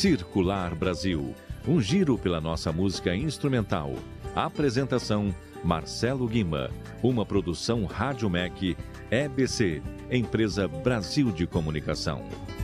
Circular Brasil, um giro pela nossa música instrumental. Apresentação, Marcelo Guima. Uma produção Rádio MEC, EBC, Empresa Brasil de Comunicação.